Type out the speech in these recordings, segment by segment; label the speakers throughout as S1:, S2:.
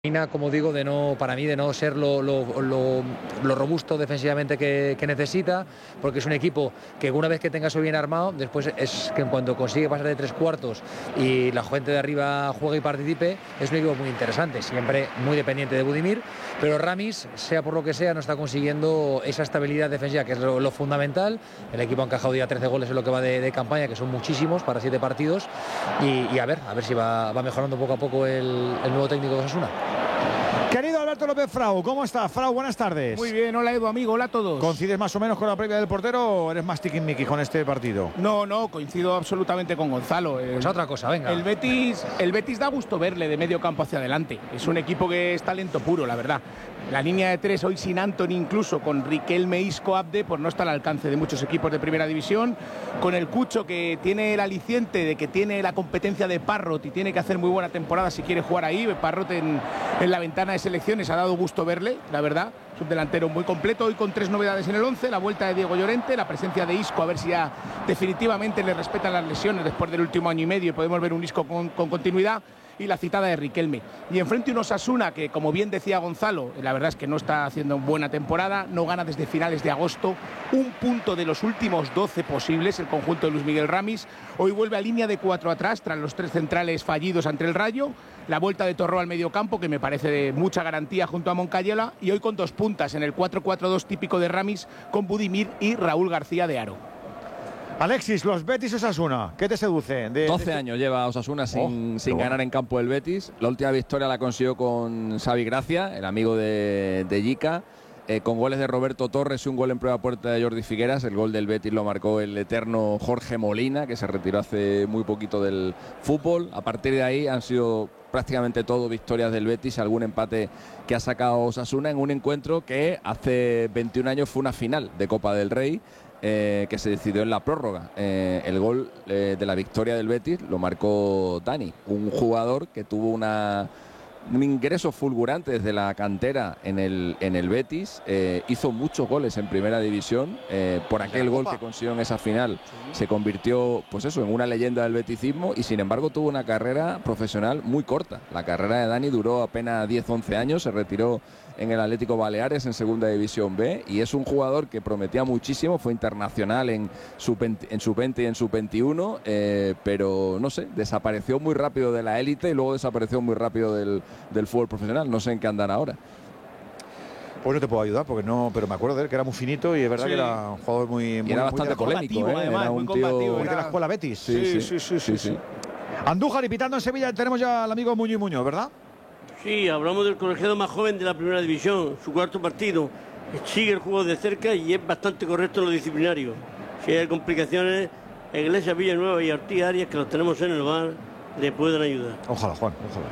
S1: Como digo, para mí de no ser lo robusto defensivamente que necesita, porque es un equipo que una vez que tenga eso bien armado, después es que en cuanto consigue pasar de 3/4 y la gente de arriba juegue y participe, es un equipo muy interesante, siempre muy dependiente de Budimir, pero Ramis, sea por lo que sea, no está consiguiendo esa estabilidad defensiva, que es lo fundamental. El equipo ha encajado ya 13 goles en lo que va de campaña, que son muchísimos para 7 partidos, y a ver si va mejorando poco a poco el nuevo técnico de Osasuna.
S2: Querido Alberto López Frau, ¿cómo estás? Frau, buenas tardes.
S3: Muy bien, hola Edu, amigo, hola a todos.
S2: ¿Coincides más o menos con la previa del portero o eres más tiquismiqui con este partido?
S3: No, coincido absolutamente con Gonzalo.
S1: Pues otra cosa, venga.
S3: El Betis da gusto verle de medio campo hacia adelante. Es un equipo que es talento puro, la verdad. La línea de 3 hoy sin Antony, incluso con Riquelme, Isco, Abde, pues no está al alcance de muchos equipos de primera división. Con el Cucho, que tiene el aliciente de que tiene la competencia de Parrot y tiene que hacer muy buena temporada si quiere jugar ahí. Parrot en la ventana de selecciones ha dado gusto verle, la verdad. Es un delantero muy completo, hoy con 3 novedades en el 11, la vuelta de Diego Llorente, la presencia de Isco, a ver si ya definitivamente le respetan las lesiones después del último año y medio y podemos ver un Isco con continuidad, y la citada de Riquelme. Y enfrente un Osasuna que, como bien decía Gonzalo, la verdad es que no está haciendo buena temporada, no gana desde finales de agosto, un punto de los últimos 12 posibles, el conjunto de Luis Miguel Ramis. Hoy vuelve a línea de 4 atrás, tras los 3 centrales fallidos ante el Rayo, la vuelta de Torró al mediocampo, que me parece de mucha garantía junto a Moncayola, y hoy con 2 puntas en el 4-4-2 típico de Ramis, con Budimir y Raúl García de Aro.
S2: Alexis, los Betis Osasuna, ¿qué te seduce?
S4: 12 años lleva Osasuna sin ganar en campo el Betis. La última victoria la consiguió con Xavi Gracia, el amigo de Yica, con goles de Roberto Torres y un gol en prueba puerta de Jordi Figueras. El gol del Betis lo marcó el eterno Jorge Molina, que se retiró hace muy poquito del fútbol. A partir de ahí han sido prácticamente todo victorias del Betis, algún empate que ha sacado Osasuna en un encuentro que hace 21 años fue una final de Copa del Rey, que se decidió en la prórroga. El gol de la victoria del Betis lo marcó Dani, un jugador que tuvo un ingreso fulgurante desde la cantera en el Betis, hizo muchos goles en primera división, por aquel gol que consiguió en esa final se convirtió, pues eso, en una leyenda del beticismo, y sin embargo tuvo una carrera profesional muy corta. La carrera de Dani duró apenas 10-11 años, se retiró en el Atlético Baleares en segunda división B, y es un jugador que prometía muchísimo, fue internacional en sub-20 y en sub-21, pero no sé, desapareció muy rápido de la élite y luego desapareció muy rápido del fútbol profesional. No sé en qué andan ahora.
S2: Pues no te puedo ayudar porque no, pero me acuerdo de él que era muy finito y es verdad que era un jugador muy
S4: era bastante polémico,
S3: además,
S4: era
S3: muy
S4: un
S3: combativo,
S2: de la escuela Betis.
S4: Sí.
S2: Andújar, y pitando en Sevilla tenemos ya al amigo Muñoz, ¿verdad?
S5: Sí, hablamos del colegiado más joven de la primera división, su 4º partido. Sigue el juego de cerca y es bastante correcto en lo disciplinario. Si hay complicaciones, Iglesias, Villanueva y Ortiz Arias, que los tenemos en el bar, le pueden ayudar.
S2: Ojalá, Juan, ojalá.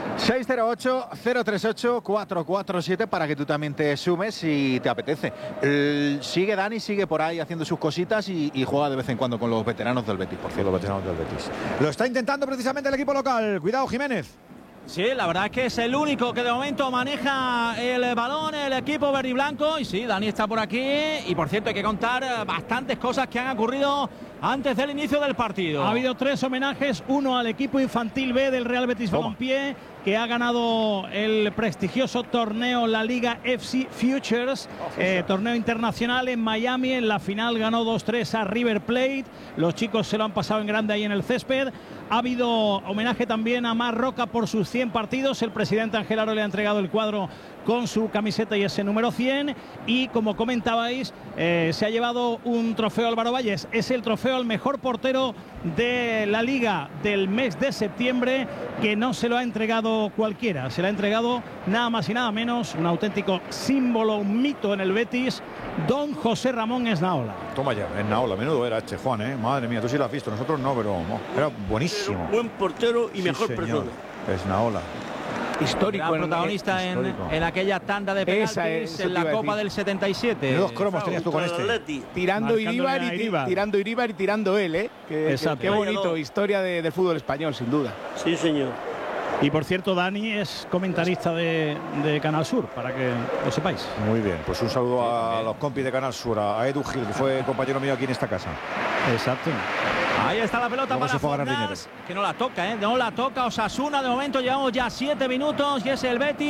S6: 608-038-447 para que tú también te sumes si te apetece. Sigue Dani, sigue por ahí haciendo sus cositas y juega de vez en cuando con los veteranos del Betis, por cierto.
S2: Los veteranos del Betis. Lo está intentando precisamente el equipo local. Cuidado, Jiménez.
S7: Sí, la verdad es que es el único que de momento maneja el balón, el equipo verde y blanco. Y sí, Dani está por aquí. Y por cierto, hay que contar bastantes cosas que han ocurrido antes del inicio del partido.
S8: Ha habido 3 homenajes, uno al equipo infantil B del Real Betis Balompié, que ha ganado el prestigioso torneo La Liga FC Futures, torneo internacional en Miami. En la final ganó 2-3 a River Plate. Los chicos se lo han pasado en grande ahí en el césped. Ha habido homenaje también a Mar Roca por sus 100 partidos. El presidente Ángel Aro le ha entregado el cuadro con su camiseta y ese número 100. Y como comentabais, se ha llevado un trofeo Álvaro Valles. Es el trofeo al mejor portero de la Liga del mes de septiembre, que no se lo ha entregado cualquiera. Se lo ha entregado nada más y nada menos, un auténtico símbolo, un mito en el Betis, don José Ramón Esnaola.
S2: Toma ya, Esnaola, menudo era Juan, madre mía, tú sí lo has visto, nosotros no, pero era buenísimo.
S5: Buen portero y mejor persona.
S2: Esnaola.
S7: Histórico, protagonista en aquella tanda de penaltis en la Copa del 77.
S2: Dos cromos tenías tú con este.
S3: Tirando Iríbar y tirando él, Qué bonito, historia del fútbol español, sin duda.
S5: Sí, señor.
S8: Y por cierto, Dani es comentarista de Canal Sur, para que lo sepáis.
S2: Muy bien, pues un saludo a los compis de Canal Sur, a Edu Gil, que fue compañero mío aquí en esta casa.
S8: Exacto.
S7: Ahí está la pelota
S2: Luego
S7: para
S2: se fue a ganar
S7: Fornals, que no la toca, no la toca Osasuna. De momento llevamos ya 7 minutos y es el Betis